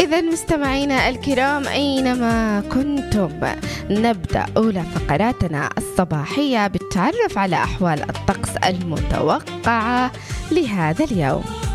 إذا مستمعينا الكرام أينما كنتم، نبدأ أولى فقراتنا الصباحية بالتعرف على أحوال الطقس المتوقعة لهذا اليوم.